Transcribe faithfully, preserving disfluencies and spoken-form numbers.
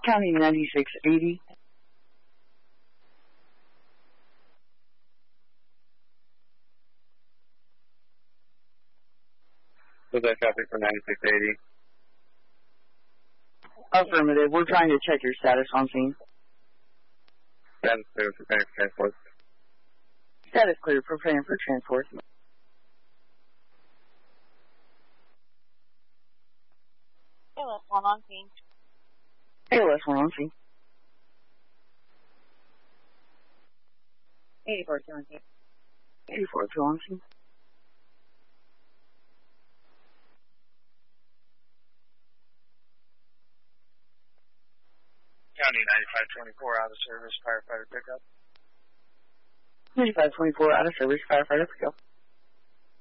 County ninety-six eighty. Was that traffic for ninety-six eighty? Affirmative. We're trying to check your status on scene. Status clear, preparing for transport. Status clear, preparing for transport. A L S one on scene. A L S one on scene. eighty-four two on scene. eighty-four two on scene. County ninety-five twenty-four out of service, firefighter pickup. ninety-five twenty-four out of service, firefighter pickup.